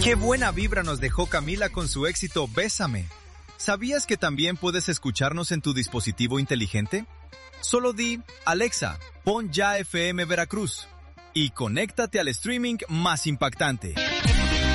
Qué buena vibra nos dejó Camila con su éxito Bésame. ¿Sabías que también puedes escucharnos en tu dispositivo inteligente? Solo di, Alexa, pon ya FM Veracruz y conéctate al streaming más impactante.